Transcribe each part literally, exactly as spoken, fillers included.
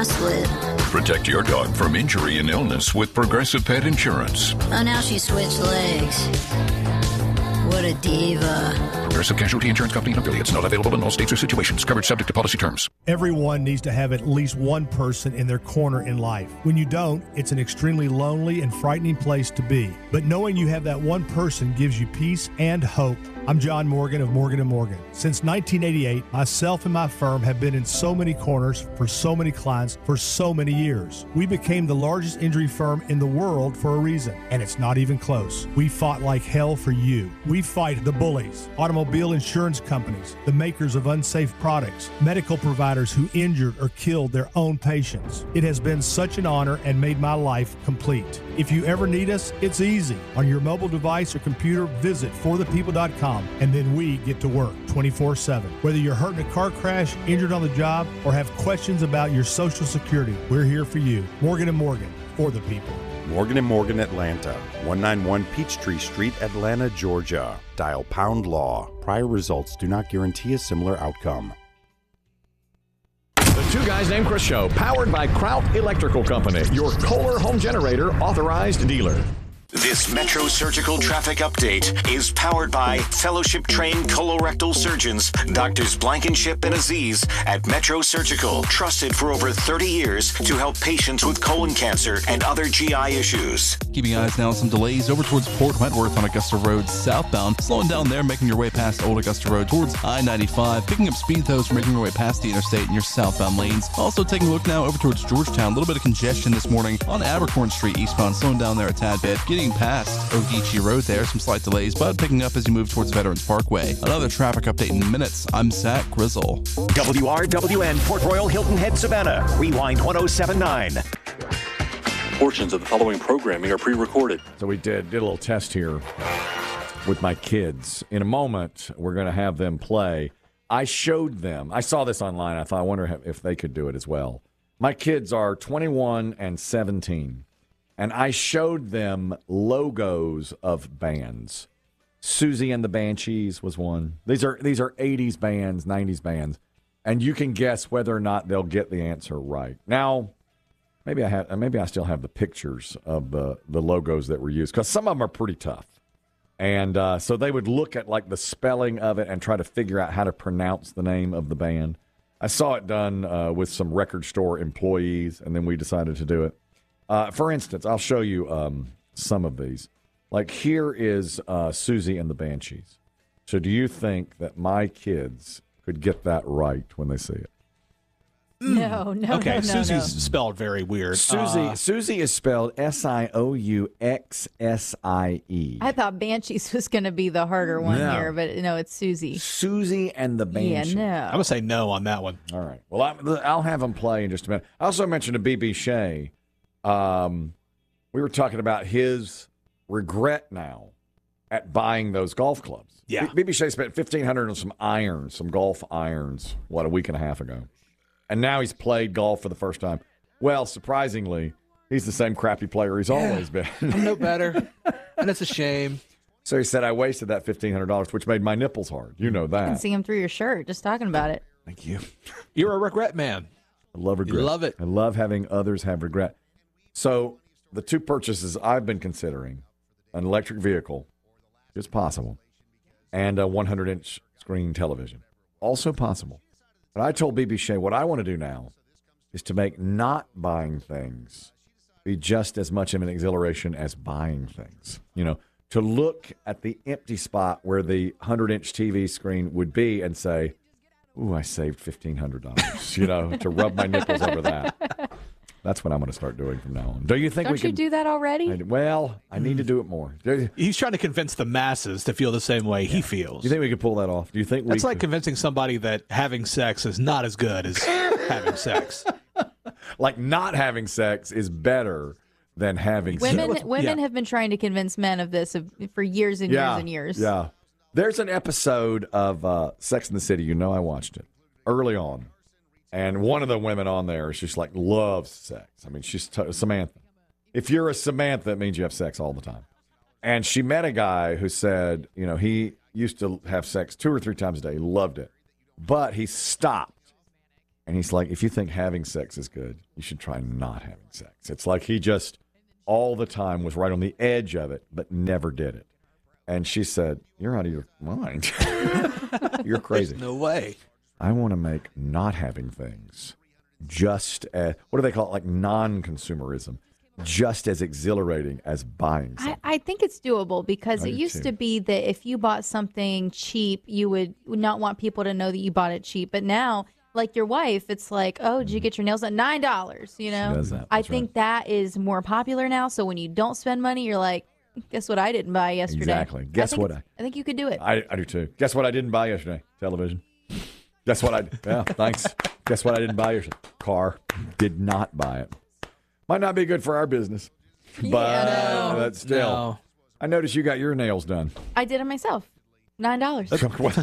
split. Protect your dog from injury and illness with Progressive Pet Insurance. Oh, now she switched legs. What a diva. Progressive Casualty Insurance Company and affiliates. Not available in all states or situations. Coverage subject to policy terms. Everyone needs to have at least one person in their corner in life. When you don't, it's an extremely lonely and frightening place to be. But knowing you have that one person gives you peace and hope. I'm John Morgan of Morgan and Morgan. Since nineteen eighty-eight, myself and my firm have been in so many corners for so many clients for so many years. We became the largest injury firm in the world for a reason, and it's not even close. We fought like hell for you. We fight the bullies, automobile insurance companies, the makers of unsafe products, medical providers who injured or killed their own patients. It has been such an honor and made my life complete. If you ever need us, it's easy. On your mobile device or computer, visit for the people dot com. And then we get to work twenty-four seven. Whether you're hurt in a car crash, injured on the job, or have questions about your Social Security, we're here for you. Morgan and Morgan, for the people. Morgan and Morgan Atlanta, one ninety-one Peachtree Street, Atlanta, Georgia. Dial pound law. Prior results do not guarantee a similar outcome. The Two Guys Named Chris Show, powered by Kraut Electrical Company, your Kohler home generator authorized dealer. This Metro Surgical Traffic Update is powered by fellowship-trained colorectal surgeons, Doctors Blankenship and Aziz at Metro Surgical, trusted for over thirty years to help patients with colon cancer and other G I issues. Keeping eyes now on some delays over towards Port Wentworth on Augusta Road southbound. Slowing down there, making your way past Old Augusta Road towards I ninety-five. Picking up speed, though, for making your way past the interstate in your southbound lanes. Also taking a look now over towards Georgetown. A little bit of congestion this morning on Abercorn Street eastbound. Slowing down there a tad bit. Getting past Ogeechee Road there, some slight delays, but picking up as you move towards Veterans Parkway. Another traffic update in minutes. I'm Zach Grizzle. W R W N, Port Royal, Hilton Head, Savannah. Rewind one oh seven point nine. Portions of the following programming are pre-recorded. So we did, did a little test here with my kids. In a moment, we're going to have them play. I showed them. I saw this online. I thought, I wonder if they could do it as well. My kids are twenty-one and seventeen. And I showed them logos of bands. Susie and the Banshees was one. These are these are eighties bands, nineties bands. And you can guess whether or not they'll get the answer right. Now, maybe I have maybe I still have the pictures of the, the logos that were used, because some of them are pretty tough. And uh, so they would look at like the spelling of it and try to figure out how to pronounce the name of the band. I saw it done uh, with some record store employees, and then we decided to do it. Uh, for instance, I'll show you um, some of these. Like here is uh, Susie and the Banshees. So do you think that my kids could get that right when they see it? No, no, okay, no, no, Susie's no. spelled very weird. Susie Uh, Susie is spelled S I O U X S I E. I thought Banshees was going to be the harder one No. here, but no, it's Susie. Susie and the Banshees. Yeah, no. I'm going to say no on that one. All right. Well, I, I'll have them play in just a minute. I also mentioned to B B. Shea, um, we were talking about his regret now at buying those golf clubs. Yeah. B B. Shea spent fifteen hundred dollars on some irons, some golf irons, what, a week and a half ago. And now he's played golf for the first time. Well, surprisingly, he's the same crappy player he's Yeah. always been. I'm no better, and it's a shame. So he said, I wasted that fifteen hundred dollars, which made my nipples hard. You know I can that. see him through your shirt just talking about it. Thank you. You're a regret man. I love regret. You love it. I love having others have regret. So the two purchases I've been considering, an electric vehicle, is possible, and a one hundred inch screen television, also possible. But I told B B. Shea what I want to do now is to make not buying things be just as much of an exhilaration as buying things. You know, to look at the empty spot where the one hundred inch T V screen would be and say, ooh, I saved fifteen hundred dollars, you know, to rub my nipples over that. That's what I'm going to start doing from now on. Do you think Don't we you can do that already? I, well, I need to do it more. Do you, He's trying to convince the masses to feel the same way he feels. do you think we could pull that off? Do you think That's we like could, convincing somebody that having sex is not as good as having sex. like not having sex is better than having Women sex? women Yeah. have been trying to convince men of this of, for years and Yeah, years and years. Yeah. There's an episode of uh, Sex and the City. You know I watched it early on. And one of the women on there is just like loves sex. I mean, she's t- Samantha. If you're a Samantha, it means you have sex all the time. And she met a guy who said, you know, he used to have sex two or three times a day. He loved it. But he stopped And he's like, if you think having sex is good, you should try not having sex. It's like he just all the time was right on the edge of it, but never did it. And she said, you're out of your mind. You're crazy. No way. I want to make not having things just as, what do they call it? Like non-consumerism. Just as exhilarating as buying something. I, I think it's doable because I it do used too. to be that if you bought something cheap, you would not want people to know that you bought it cheap. But now, like your wife, it's like, oh, did you get your nails done? nine dollars, you know? She does that. I That's think right. that is more popular now. So when you don't spend money, you're like, guess what I didn't buy yesterday? Exactly. Guess I think what it's- I- I think you could do it. I, I do too. Guess what I didn't buy yesterday? Television. Guess what I, yeah, thanks. Guess what I didn't buy yesterday? Car. Did not buy it. Might not be good for our business. But, no. but still, No. I noticed you got your nails done. I did it myself. nine dollars. well,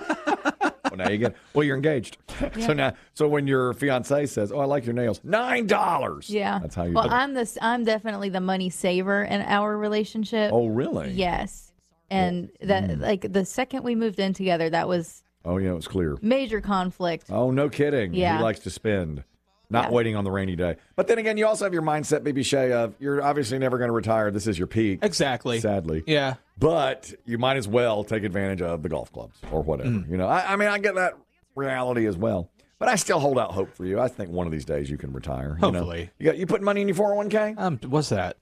now you get. Well, you're engaged. Yeah. So now, so when your fiance says, "Oh, I like your nails," nine dollars. Yeah. That's how you. Well, do it. I'm this. I'm definitely the money saver in our relationship. Oh, really? Yes. And that, like, the second we moved in together, that was Oh, yeah, it was clear. major conflict. Oh, no kidding. Yeah. He likes to spend, not Yeah. waiting on the rainy day. But then again, you also have your mindset, B B Shea, of you're obviously never going to retire. This is your peak. Exactly. Sadly. Yeah. But you might as well take advantage of the golf clubs or whatever. Mm. You know, I, I mean, I get that reality as well. But I still hold out hope for you. I think one of these days you can retire. You know? Hopefully. You got you putting money in your four oh one k? Um, what's that?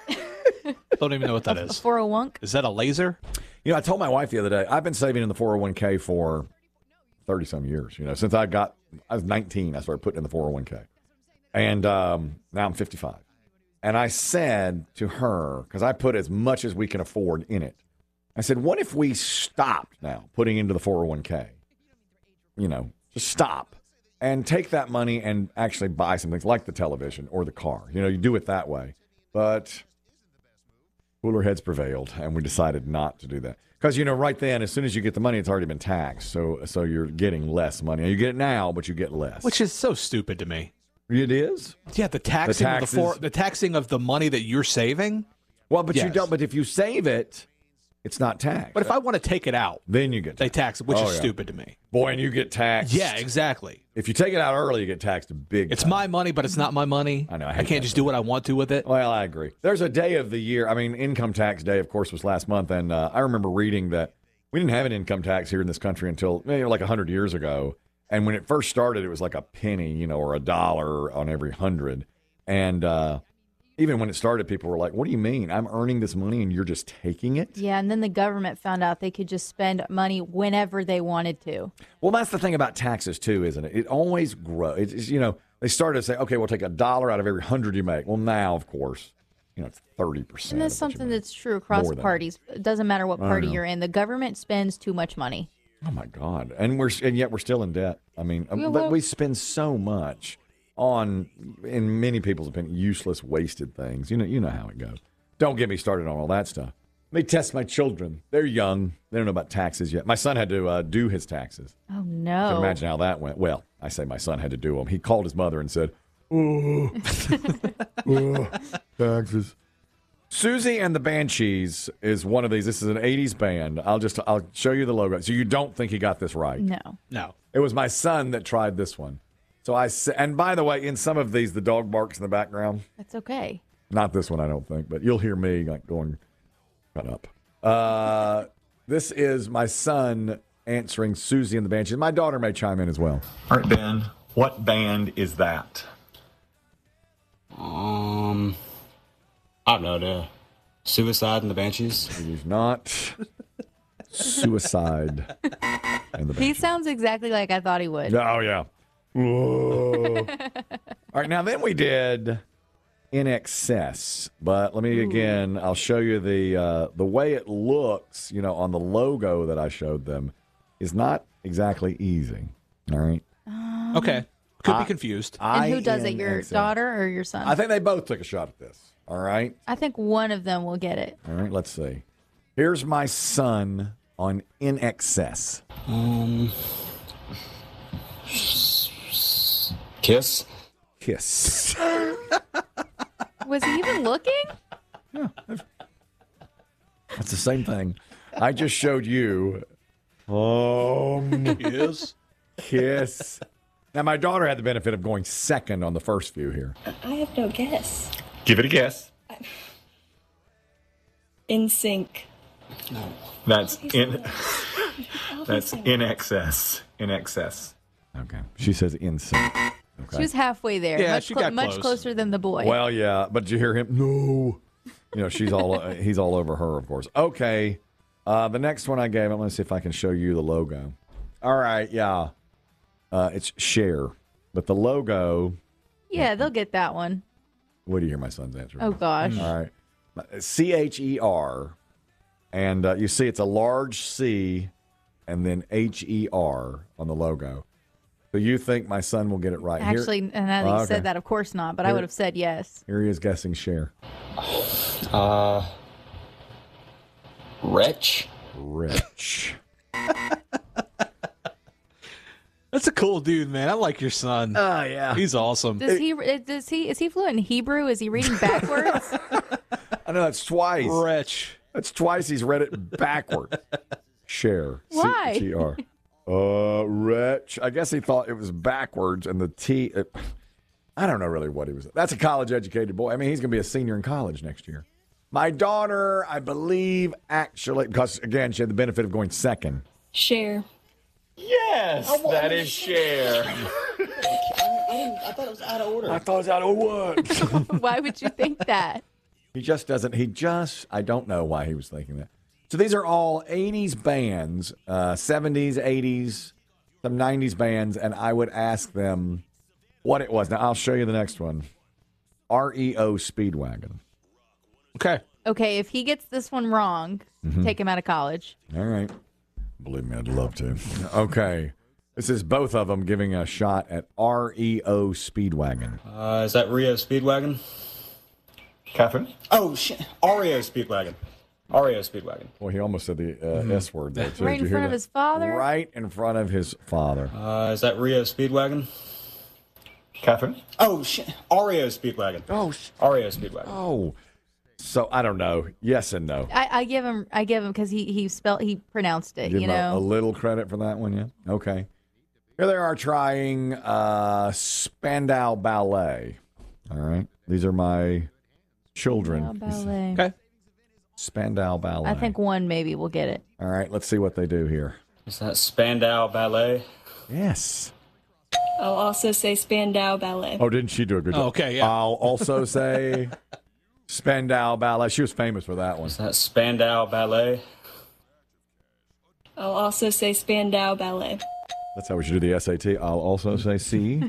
Don't even know what that A is. four oh one? Is that a laser? You know, I told my wife the other day, I've been saving in the four oh one k for thirty-some years. You know, since I got, I was nineteen, I started putting in the four oh one k. And um, now I'm fifty-five. And I said to her, because I put as much as we can afford in it, I said, what if we stopped now putting into the four oh one k? You know, just stop and take that money and actually buy some things like the television or the car. You know, you do it that way. But cooler heads prevailed, and we decided not to do that. Because, you know, right then, as soon as you get the money, it's already been taxed. So so you're getting less money. You get it now, but you get less. Which is so stupid to me. It is? Yeah, the taxing, The of the, for, taxes. the taxing of the money that you're saving. Well, but you Yes. don't. But if you save it, it's not taxed. But if I want to take it out, then you get they taxed. tax it, which Oh, is yeah. stupid to me. Boy, and you get taxed. Yeah, exactly. If you take it out early, you get taxed a big It's time. my money, but it's not my money. I know. I, I hate can't that just do what I want to with it. Well, I agree. There's a day of the year. I mean, income tax day, of course, was last month. And uh, I remember reading that we didn't have an income tax here in this country until maybe like one hundred years ago. And when it first started, it was like a penny, you know, or a dollar on every hundred. And uh, even when it started, people were like, what do you mean? I'm earning this money and you're just taking it? Yeah, and then the government found out they could just spend money whenever they wanted to. Well, that's the thing about taxes, too, isn't it? It always grows. It's, it's, you know, they started to say, okay, we'll take a dollar out of every hundred you make. Well, now, of course, you know, it's thirty percent. And that's something that's true across More than- parties. It doesn't matter what I party know. you're in. The government spends too much money. Oh my God! And we're and yet we're still in debt. I mean, um, Yeah, but well- we spend so much on, in many people's opinion, useless, wasted things. You know, you know how it goes. Don't get me started on all that stuff. Let me test my children. They're young. They don't know about taxes yet. My son had to uh, do his taxes. Oh, So no. imagine how that went. Well, I say my son had to do them. He called his mother and said, "Oh, oh, taxes." Susie and the Banshees is one of these. This is an eighties band. I'll just I'll show you the logo. So you don't think he got this right? No. No. It was my son that tried this one. So I sa- and by the way, in some of these, the dog barks in the background. That's okay. Not this one, I don't think, but you'll hear me like going, "Shut up." Uh, this is my son answering Susie and the Banshees. My daughter may chime in as well. All right, Ben, what band is that? Um, I have no idea. Suicide and the Banshees? It is not Suicide and the He Banshees. sounds exactly like I thought he would. Oh, yeah. Whoa. All right, now then we did In Excess, but let me again, I'll show you the uh, the way it looks, you know, on the logo that I showed them is not exactly easy. All right. Okay. Could I- be confused. And who does it, In your Excess. daughter or your son? I think they both took a shot at this. All right. I think one of them will get it. All right, let's see. Here's my son on In Excess. Um, Kiss? Kiss. Was he even looking? That's the same thing. I just showed you. Um, Kiss. Kiss. Now, my daughter had the benefit of going second on the first few here. I have no guess. Give it a guess. In sync. That's in. That's in excess. In excess. Okay. She says in sync. Okay. She was halfway there. Yeah, much she clo- got much close. closer than the boy. Well, yeah, but did you hear him? No. You know, she's all uh, he's all over her, of course. Okay. Uh, the next one I gave, I'm going to see if I can show you the logo. All right, yeah. Uh, it's Share. But the logo, yeah, they'll get that one. what do you hear my son's answer? Oh, gosh. All right. C H E R. And uh, you see it's a large C and then H E R on the logo. So you think my son will get it right? Here- Actually, and now that Oh, you okay. said that, of course not, but I Here- would have said yes. Here he is guessing Share. Uh, Wretch. Rich. That's a cool dude, man. I like your son. Oh, yeah. He's awesome. Does he? Does he? Is he fluent in Hebrew? Is he reading backwards? I know that's twice. Wretch. That's twice he's read it backward. Share. Why? C H E R. Uh, wretch. I guess he thought it was backwards, and the T. It, I don't know really what he was. That's a college-educated boy. I mean, he's going to be a senior in college next year. My daughter, I believe, actually, because again, she had the benefit of going second. Share. Yes, that is Share. I thought it was out of order. I thought it was out of what? Why would you think that? He just doesn't. He just. I don't know why he was thinking that. So these are all eighties bands, uh, seventies, eighties, some nineties bands, and I would ask them what it was. Now I'll show you the next one. R E O Speedwagon. Okay. Okay, if he gets this one wrong, Mhm. take him out of college. All right. Believe me, I'd love to. Okay. This is both of them giving a shot at R E O Speedwagon. Uh, is that Rio Speedwagon? Catherine? Oh, shit. Oreo Speedwagon. Oreo Speedwagon. Well, he almost said the uh, S word there, too. Right Did in you hear front of that? his father? Right in front of his father. Uh, is that Rio Speedwagon? Catherine? Oh, shit. Oreo Speedwagon. Oh, sh- Oreo Speedwagon. Oh. So I don't know. Yes and no. I, I give him. I give him because he he spelled he pronounced it. Give you him a- know. a, little credit for that one, yeah? Okay. Here they are trying uh, Spandau Ballet. All right. These are my children. Ballet. Okay. Spandau Ballet. I think one maybe will get it. All right. Let's see what they do here. Is that Spandau Ballet? Yes. I'll also say Spandau Ballet. Oh, didn't she do a good job? Oh, okay, yeah. I'll also say Spandau Ballet. She was famous for that one. Is that Spandau Ballet? I'll also say Spandau Ballet. That's how we should do the S A T. I'll also say C.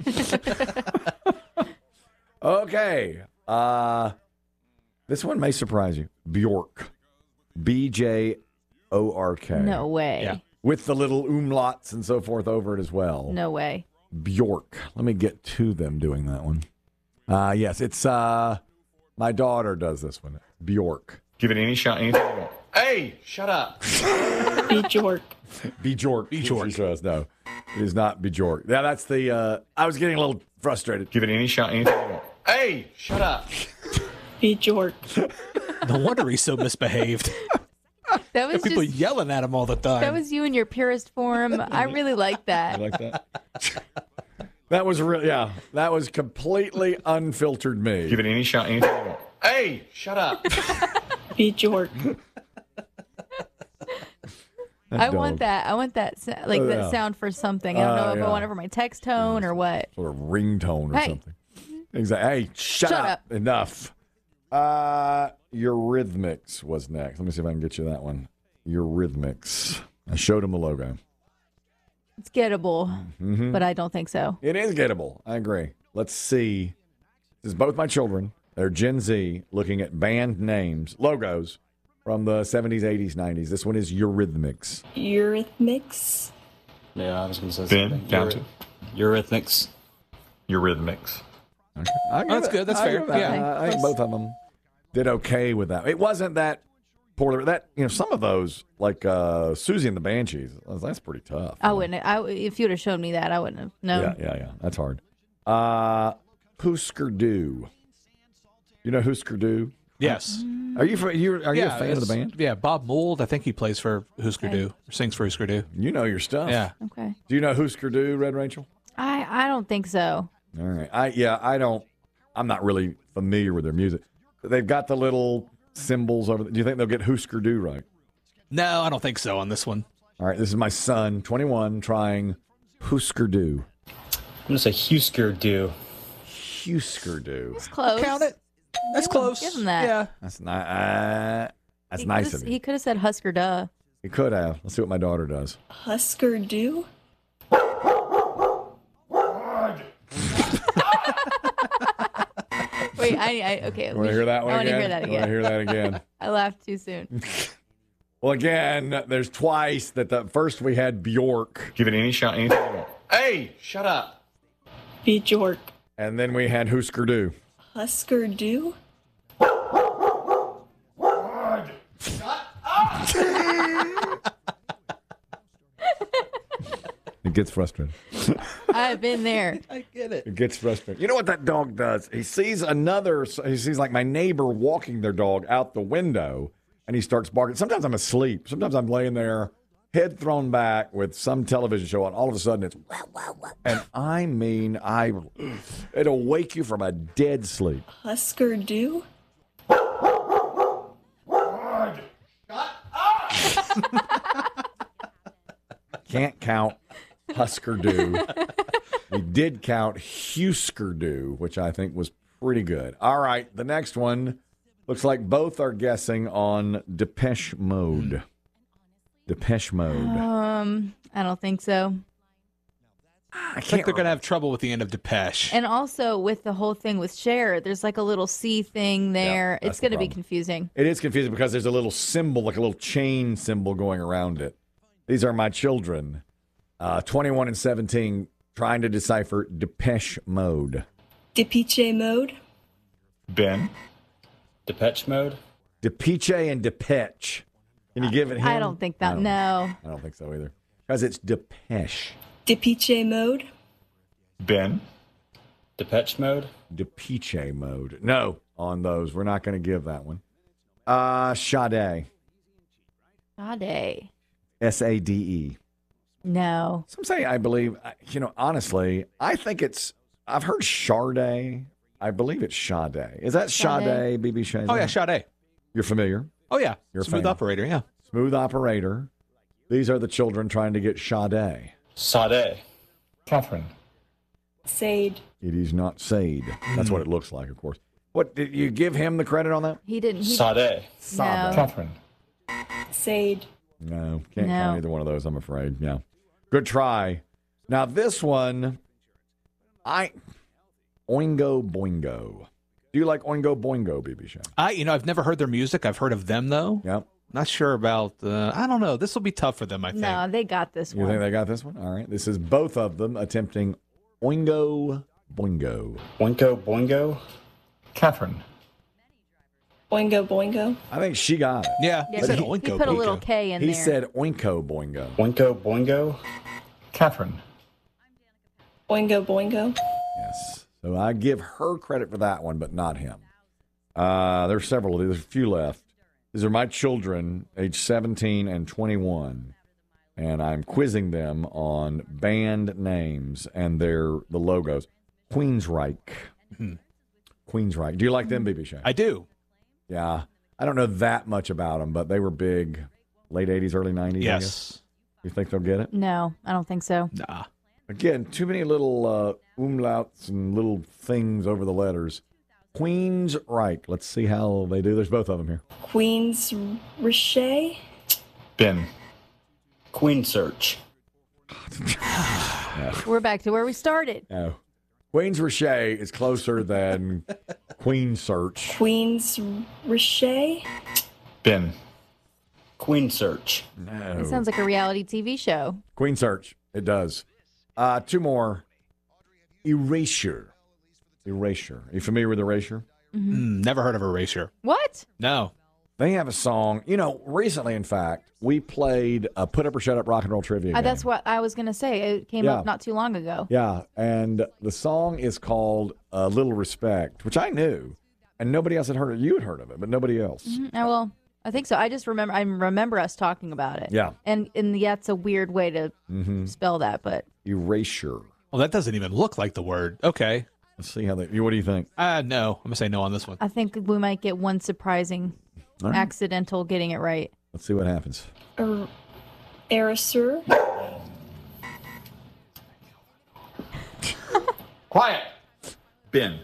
Okay. Uh, this one may surprise you. Bjork. B J O R K. No way. Yeah. With the little umlauts and so forth over it as well. No way. Bjork. Let me get to them doing that one. Uh, yes, it's uh, my daughter does this one. Bjork. Give it any shot, anything you want. Hey, shut up. Bjork. Bjork. Bjork. She says no. It is not Bjork. Yeah, that's the. Uh, I was getting a little frustrated. Give it any shot, anything you want. Hey, shut up. Bjork. No wonder he's so misbehaved. That was People just, yelling at him all the time. that was you in your purest form. I really like that. You like that? That was real. Yeah, that was completely unfiltered me. Give it any shot, anything you want. Hey, shut up. Bjork. I want that. I want that sa- like Oh, that yeah. sound for something. I don't Uh, know if yeah. I want it for my text tone or what. Sort of ringtone or Hey. something. Exactly. Hey, shut, Shut up. up. Enough. Uh, Eurythmics was next. Let me see if I can get you that one. Eurythmics. I showed him the logo. It's gettable, Mhm. but I don't think so. It is gettable. I agree. Let's see. This is both my children. They're Gen Z looking at band names, logos from the seventies, eighties, nineties. This one is Eurythmics. Eurythmics. Yeah, I was going to say Ben, something. down to Eurythmics. Eurythmics. Okay. I give That's it- good. That's I fair. give that. Yeah. I think both of them did okay with that. It wasn't that poorly. That you know, some of those like uh, Susie and the Banshees. That's pretty tough. I wouldn't. I if you'd have shown me that, I wouldn't have known. Yeah, yeah, yeah. That's hard. Uh, Husker Du. You know Husker Du? Yes. Are you you are you yeah, a fan of the it's- band? Yeah, Bob Mould. I think he plays for Husker Du, or sings for Husker Du. You know your stuff. Yeah. Okay. Do you know Husker Du, Red Rachel? I I don't think so. All right. I yeah, I don't I'm not really familiar with their music. They've got the little symbols over. Do you think they'll get Husker Du right? No, I don't think so on this one. All right, this is my son, twenty-one, trying Husker Du. I'm going to say Husker Du. Husker Du. It's close. Count it. That's Yeah, close. Give him that. Yeah. That's not. Uh, that's He nice could've- of you. He could have said Husker Duh. He could have. Let's see what my daughter does. Husker Du? Wait, I, I okay. You want to hear that one I want again? to hear that You again. want to hear that again? I laughed too soon. Well, again, there's twice that the first we had Bjork. Give it any shot, anything you want. Hey, shut up. Bjork. And then we had Husker Du. Husker Du? It gets frustrating. I've been there. I get it. It gets frustrating. You know what that dog does? He sees another, he sees like my neighbor walking their dog out the window, and he starts barking. Sometimes I'm asleep. Sometimes I'm laying there, head thrown back with some television show on. All of a sudden it's, wow, wow, wow. And I mean, I, it'll wake you from a dead sleep. Husker Du? Can't count Husker Du. We did count Husker Du, which I think was pretty good. All right, the next one looks like both are guessing on Depeche Mode. Depeche Mode. Um, I don't think so. I think they're going to have trouble with the end of Depeche. And also with the whole thing with Cher, there's like a little C thing there. that's It's going the to be problem. confusing. It is confusing because there's a little symbol, like a little chain symbol going around it. These are my children, uh, twenty-one and seventeen, trying to decipher Depeche Mode. Depeche Mode? Ben. Depeche Mode? Depeche and Depeche. Can you give it him? I don't think that. I don't- No. I don't think so either. Because it's Depeche. Depeche Mode? Ben. Depeche Mode? Depeche Mode. No, on those. We're not going to give that one. Uh, Sade. Sade. S A D E. No. Some say, I believe, I- you know, honestly, I think it's, I've heard Sade. I believe it's Sade. Is that Sade, Sade. B B Sade? Oh, yeah, Sade. You're familiar? Oh, yeah. You're a Smooth fan. operator, yeah. Smooth operator. These are the children trying to get Sade. Sade. Catherine. Sade. It is not Sade. That's what it looks like, of course. What, did you give him the credit on that? He didn't. He, Sade. No. Catherine. Sade. No, can't No. count either one of those, I'm afraid. Yeah. Good try. Now, this one, I, Oingo Boingo. Do you like Oingo Boingo, B B Shay? I, you know, I've never heard their music. I've heard of them, though. Yep. Not sure about, uh, I don't know. This will be tough for them, I think. No, they got this You one. think they got this one? All right. This is both of them attempting Oingo Boingo. Oingo Boingo? Catherine. Boingo Boingo? I think she got it. Yeah, Yeah, he said he, Oinko he put a little Boinko. K in He there. said Oinko Boingo. Oingo Boingo? Catherine. Boingo Boingo? Yes. So I give her credit for that one, but not him. Uh, there's several. There's a few left. These are my children, age seventeen and twenty-one, and I'm quizzing them on band names and their the logos. Queensryche. Mhm. Queensryche. Do you like them, B B Shay? I do. Yeah. I don't know that much about them, but they were big late eighties, early nineties, I guess. Yes. You think they'll get it? No, I don't think so. Nah. Again, too many little uh, umlauts and little things over the letters. Queensryche. Let's see how they do. There's both of them here. Queen's Riche? Ben. Queen Search. We're back to where we started. No. Queensryche is closer than Queen Search. Queen's Riche? Ben. Queen Search. No. It sounds like a reality T V show. Queen Search. It does. Uh, two more. Erasure. Erasure. Are you familiar with Erasure? Mm, never heard of Erasure. What? No. They have a song. You know, recently, in fact, we played a Put Up or Shut Up rock and roll trivia Uh, game. that's what I was going to say. It came Yeah. up not too long ago. Yeah, and the song is called "A Little Respect," which I knew, and nobody else had heard it. You had heard of it, but nobody else. Mhm. Uh, well, I think so. I just remember I remember us talking about it. Yeah. And and yeah, it's a weird way to Mm-hmm. spell that, but Erasure. Well, that doesn't even look like the word. Okay. Let's see how they. What do you think? Uh, no. I'm going to say no on this one. I think we might get one surprising All right. accidental getting it right. Let's see what happens. Er, Eraser. Quiet. Bin.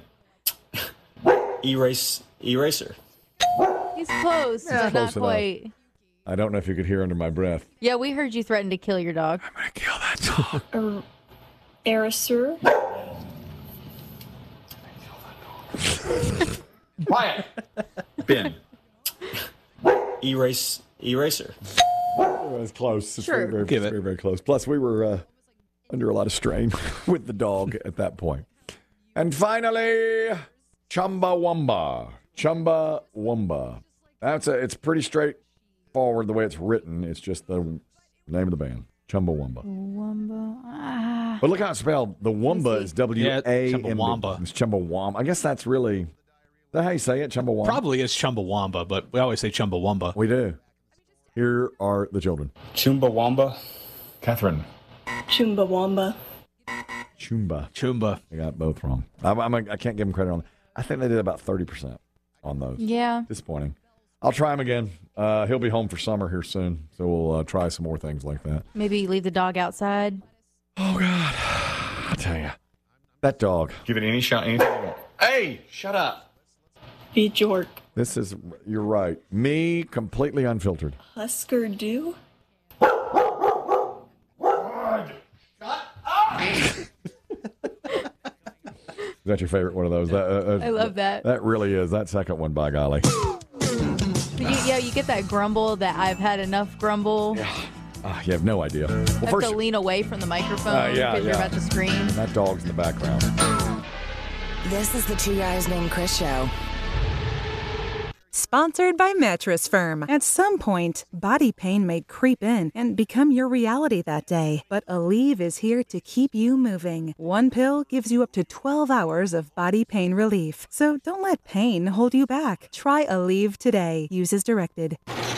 Erase. Eraser. He's close, but not Close enough. quite. I don't know if you could hear under my breath. Yeah, we heard you threaten to kill your dog. I'm gonna kill that dog. Er, Eraser. Quiet. Bin. Erase. Eraser. It was close. It's Sure. very, very, Give it. very, very close. Plus, we were uh, under a lot of strain with the dog at that point. And finally, Chumbawamba. Chumbawamba. That's a. It's pretty straightforward the way it's written. It's just the name of the band, Chumbawamba. Wumba. Ah. But look how it's spelled. The Wumba is W Yeah, A M B. Chumbawamba. It's Chumbawamba. I guess that's really. Is that how you say it? Chumbawamba. Probably is Chumbawamba, but we always say Chumbawamba. We do. Here are the children. Chumbawamba. Catherine. Chumbawamba. Chumba. Chumba. I got both wrong. I, I'm, I can't give them credit on that. I think they did about thirty percent on those. Yeah. Disappointing. I'll try him again. Uh, he'll be home for summer here soon, so we'll uh, try some more things like that. Maybe leave the dog outside. Oh, God. I tell you. That dog. Give it any shot, anything you want. Hey, shut up. Be Jork. This is, you're right. Me, completely unfiltered. Husker Du. Is that your favorite one of those? That, uh, uh, I love that. That really is. That second one, by golly. But you, yeah, you get that grumble that I've had enough grumble. Ah, you have no idea. Well, You have first, to lean away from the microphone Uh, because yeah, you're yeah. about to scream. and that dog's in the background. This is the Two Guys Named Chris show. Sponsored by Mattress Firm. At some point, body pain may creep in and become your reality that day. But Aleve is here to keep you moving. One pill gives you up to twelve hours of body pain relief. So don't let pain hold you back. Try Aleve today. Use as directed.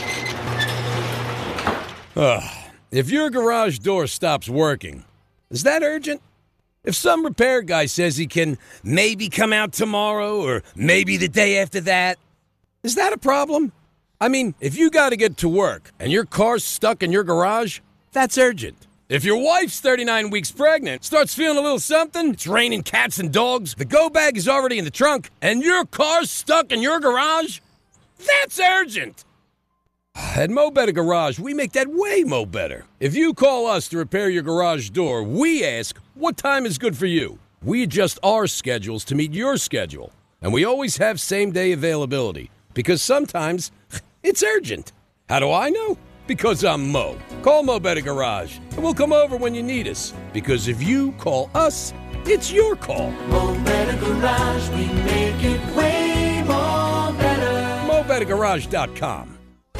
Ugh. If your garage door stops working, is that urgent? If some repair guy says he can maybe come out tomorrow or maybe the day after that, is that a problem? I mean, if you got to get to work and your car's stuck in your garage, that's urgent. If your wife's thirty-nine weeks pregnant, starts feeling a little something, it's raining cats and dogs, the go bag is already in the trunk, and your car's stuck in your garage, that's urgent. At Mo Better Garage, we make that way mo better. If you call us to repair your garage door, we ask, what time is good for you? We adjust our schedules to meet your schedule. And we always have same-day availability. Because sometimes, it's urgent. How do I know? Because I'm Mo. Call Mo Better Garage, and we'll come over when you need us. Because if you call us, it's your call. Mo Better Garage, we make it way more better. Mo Better Garage dot com.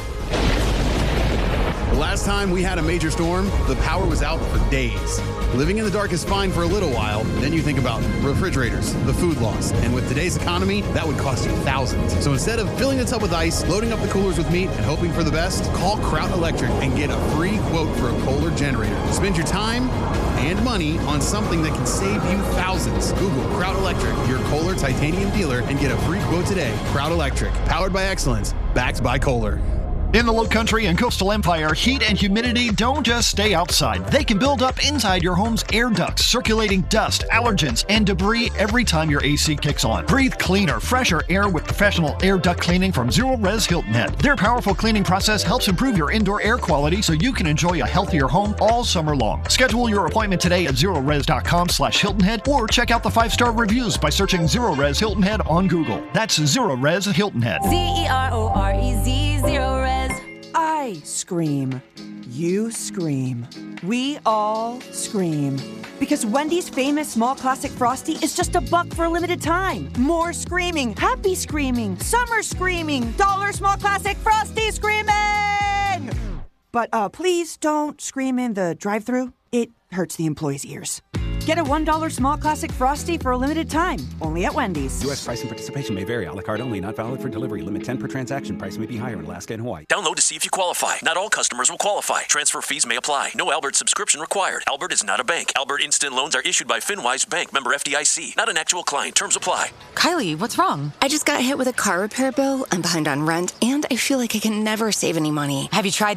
The last time we had a major storm, the power was out for days. Living in the dark is fine for a little while, then you think about refrigerators, the food loss, and with today's economy, that would cost you thousands. So instead of filling the tub with ice, loading up the coolers with meat, and hoping for the best, call Kraut Electric and get a free quote for a Kohler generator. Spend your time and money on something that can save you thousands. Google Kraut Electric, your Kohler titanium dealer, and get a free quote today. Kraut Electric, powered by excellence, backed by Kohler. In the Lowcountry and Coastal Empire, heat and humidity don't just stay outside. They can build up inside your home's air ducts, circulating dust, allergens, and debris every time your A C kicks on. Breathe cleaner, fresher air with professional air duct cleaning from Zero Res Hilton Head. Their powerful cleaning process helps improve your indoor air quality so you can enjoy a healthier home all summer long. Schedule your appointment today at zerores.com slash Hilton Head or check out the five-star reviews by searching Zero Res Hilton Head on Google. That's Zero Res Hilton Head. Z E R O R E Z, Zero Res. I scream. You scream. We all scream. Because Wendy's famous small classic Frosty is just a buck for a limited time. More screaming. Happy screaming. Summer screaming. Dollar small classic Frosty screaming! But uh, please don't scream in the drive-thru. It hurts the employees' ears. Get a one dollar small classic Frosty for a limited time, only at Wendy's. U S price and participation may vary. A la carte only. Not valid for delivery. Limit ten per transaction. Price may be higher in Alaska and Hawaii. Download to see if you qualify. Not all customers will qualify. Transfer fees may apply. No Albert subscription required. Albert is not a bank. Albert Instant Loans are issued by FinWise Bank, member F D I C. Not an actual client. Terms apply. Kylie, what's wrong? I just got hit with a car repair bill. I'm behind on rent, and I feel like I can never save any money. Have you tried